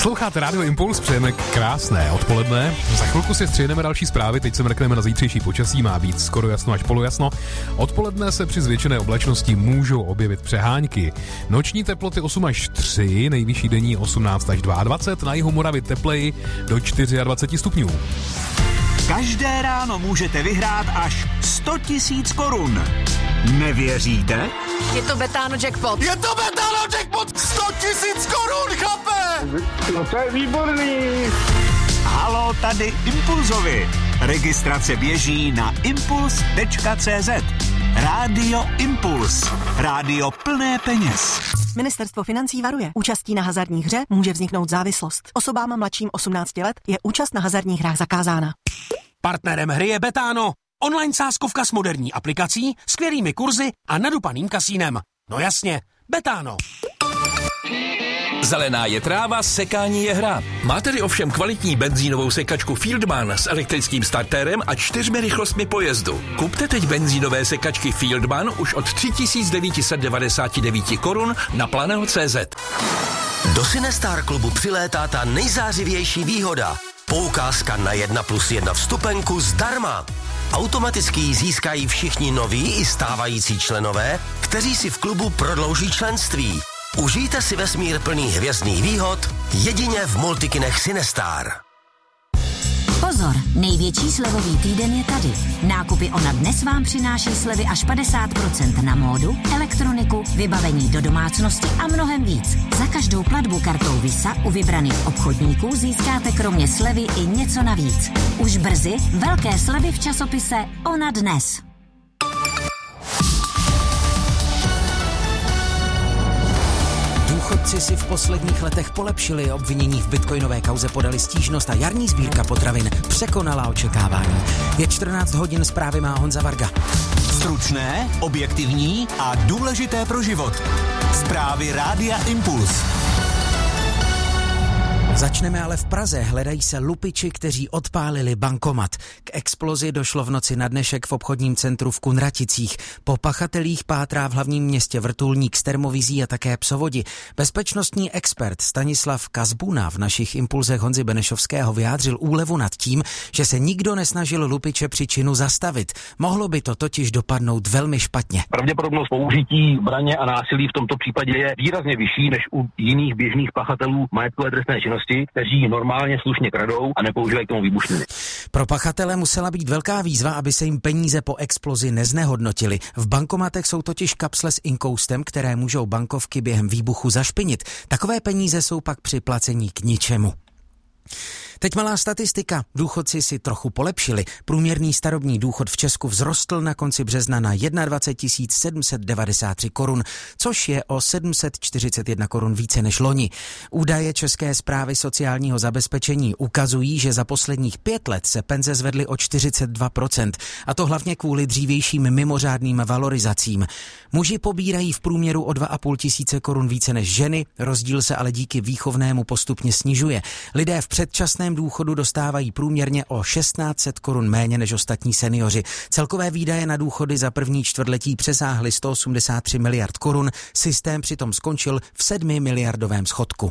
Posloucháte Rádio Impuls, přejeme krásné odpoledne. Za chvilku si střihneme další zprávy, teď se mrkneme na zítřejší počasí, má být skoro jasno až polojasno. Odpoledne se při zvětšené oblačnosti můžou objevit přehánky. Noční teploty 8 až 3, nejvyšší denní 18 až 22, na jihu Moravy tepleji do 24 stupňů. Každé ráno můžete vyhrát až 100 000 korun. Nevěříte? Je to Betano jackpot. Je to Betano jackpot! 100 000 korun, chlape! No to je výborný. Halo, tady Impulzovi. Registrace běží na impuls.cz. Rádio Impuls. Rádio plné peněz. Ministerstvo financí varuje. Účastí na hazardní hře může vzniknout závislost. Osobám mladším 18 let je účast na hazardních hrách zakázána. Partnerem hry je Betano. Online sázkovka s moderní aplikací, skvělými kurzy a nadupaným kasínem. No jasně, Betano. Zelená je tráva, sekání je hra. Má tedy ovšem kvalitní benzínovou sekačku Fieldman s elektrickým startérem a 4 rychlostmi pojezdu. Kupte teď benzínové sekačky Fieldman už od 3999 korun na Planeo.cz. Do Sinestar klubu přilétá ta nejzářivější výhoda. Poukázka na 1+1 vstupenku zdarma. Automaticky ji získají všichni noví i stávající členové, kteří si v klubu prodlouží členství. Užijte si vesmír plný hvězdných výhod jedině v multikinech Sinestar. Pozor, největší slevový týden je tady. Nákupy Ona dnes vám přináší slevy až 50% na módu, elektroniku, vybavení do domácnosti a mnohem víc. Za každou platbu kartou Visa u vybraných obchodníků získáte kromě slevy i něco navíc. Už brzy velké slevy v časopise Ona dnes. Důchodci si v posledních letech polepšili, obvinění v bitcoinové kauze podali stížnost a jarní sbírka potravin překonala očekávání. Je 14 hodin, zprávy má Honza Varga. Stručné, objektivní a důležité pro život. Zprávy Rádia Impuls. Začneme ale v Praze. Hledají se lupiči, kteří odpálili bankomat. K explozi došlo v noci na dnešek v obchodním centru v Kunraticích. Po pachatelích pátrá v hlavním městě vrtulník s termovizí a také psovodi. Bezpečnostní expert Stanislav Kazbuna v našich impulzech Honzy Benešovského vyjádřil úlevu nad tím, že se nikdo nesnažil lupiče při činu zastavit. Mohlo by to totiž dopadnout velmi špatně. Pravděpodobnost použití zbraně a násilí v tomto případě je výrazně vyšší než u jiných běžných pachatelů majetkové trestné činnosti, kteří normálně slušně kradou a nepoužívají k tomu výbušniny. Pro pachatele musela být velká výzva, aby se jim peníze po explozi neznehodnotily. V bankomatech jsou totiž kapsle s inkoustem, které můžou bankovky během výbuchu zašpinit. Takové peníze jsou pak při placení k ničemu. Teď malá statistika. Důchodci si trochu polepšili. Průměrný starobní důchod v Česku vzrostl na konci března na 21 793 korun, což je o 741 korun více než loni. Údaje České správy sociálního zabezpečení ukazují, že za posledních 5 let se penze zvedly o 42%, a to hlavně kvůli dřívějším mimořádným valorizacím. Muži pobírají v průměru o 2 500 korun více než ženy, rozdíl se ale díky výchovnému postupně snižuje. Lidé v předčasném důchodu dostávají průměrně o 1600 korun méně než ostatní seniori. Celkové výdaje na důchody za první čtvrtletí přesáhly 183 miliard korun, systém přitom skončil v 7 miliardovém schodku.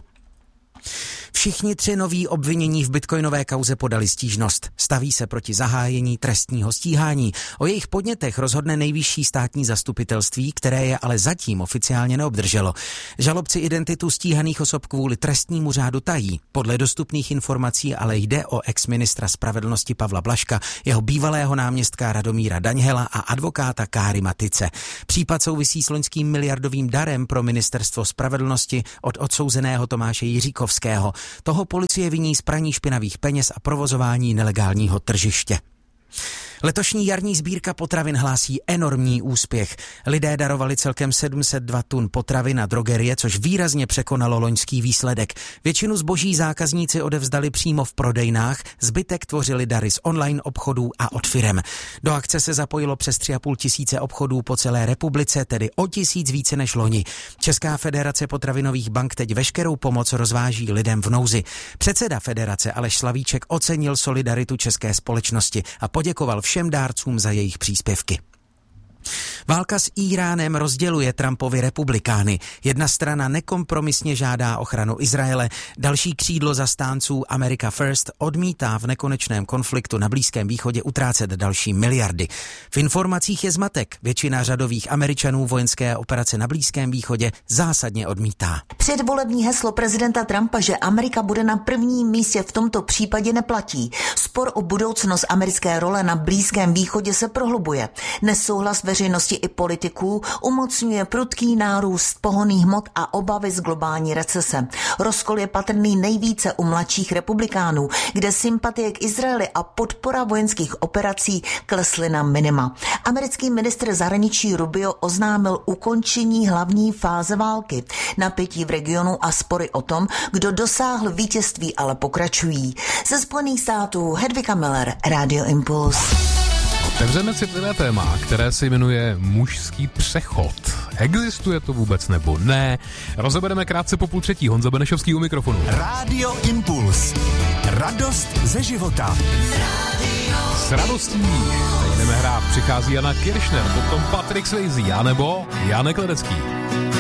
Všichni 3 noví obvinění v bitcoinové kauze podali stížnost. Staví se proti zahájení trestního stíhání. O jejich podnětech rozhodne nejvyšší státní zastupitelství, které je ale zatím oficiálně neobdrželo. Žalobci identitu stíhaných osob kvůli trestnímu řádu tají. Podle dostupných informací ale jde o ex-ministra spravedlnosti Pavla Blažka, jeho bývalého náměstka Radomíra Daňhela a advokáta Káry Matice. Případ souvisí s loňským miliardovým darem pro ministerstvo spravedlnosti od odsouzeného Tomáše Jiříkovského. Toho policie viní z praní špinavých peněz a provozování nelegálního tržiště. Letošní jarní sbírka potravin hlásí enormní úspěch. Lidé darovali celkem 702 tun potravin na drogerie, což výrazně překonalo loňský výsledek. Většinu zboží zákazníci odevzdali přímo v prodejnách, zbytek tvořili dary z online obchodů a od firem. Do akce se zapojilo přes 3,5 tisíce obchodů po celé republice, tedy o 1000 více než loni. Česká federace potravinových bank teď veškerou pomoc rozváží lidem v nouzi. Předseda federace Aleš Slavíček ocenil solidaritu české společnosti a poděkoval všem dárcům za jejich příspěvky. Válka s Íránem rozděluje Trumpovy republikány. Jedna strana nekompromisně žádá ochranu Izraele, další křídlo zastánců America First odmítá v nekonečném konfliktu na Blízkém východě utrácet další miliardy. V informacích je zmatek. Většina řadových Američanů vojenské operace na Blízkém východě zásadně odmítá. Předvolební heslo prezidenta Trumpa, že Amerika bude na prvním místě, v tomto případě neplatí. Spor o budoucnost americké role na Blízkém východě se prohlubuje. Nesouhlas veřejnosti i politiků umocňuje prudký nárůst pohonných hmot a obavy z globální recese. Rozkol je patrný nejvíce u mladších republikánů, kde sympatie k Izraeli a podpora vojenských operací klesly na minima. Americký ministr zahraničí Rubio oznámil ukončení hlavní fáze války. Napětí v regionu a spory o tom, kdo dosáhl vítězství, ale pokračují. Ze Spojených států Hedvika Miller, Radio Impuls. Otevřeme citlivé téma, které se jmenuje mužský přechod. Existuje to vůbec nebo ne? Rozebereme krátce po 2:30. Honza Benešovský u mikrofonu. Radio Impuls. Radost ze života. S radostí teď jdeme hrát. Přichází Jana Kiršner, potom Patrick Swayze, anebo Janek Ledecký.